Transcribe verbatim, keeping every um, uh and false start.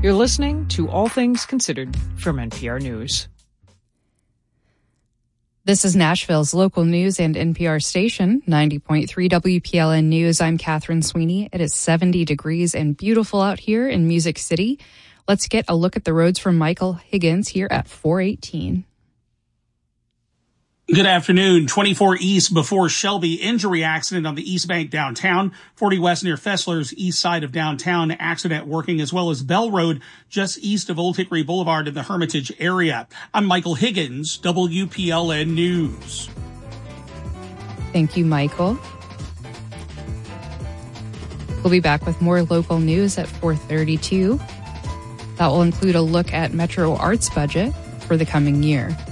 You're listening to All Things Considered from N P R News. This is Nashville's local news and N P R station, ninety point three W P L N News. I'm Catherine Sweeney. It is seventy degrees and beautiful out here in Music City. Let's get a look at the roads from Michael Higgins here at four eighteen. Good afternoon. twenty-four East before Shelby, injury accident on the East Bank downtown. forty West near Fessler's east side of downtown, accident working, as well as Bell Road just east of Old Hickory Boulevard in the Hermitage area. I'm Michael Higgins, W P L N News. Thank you, Michael. We'll be back with more local news at four thirty-two. That will include a look at Metro Arts budget for the coming year.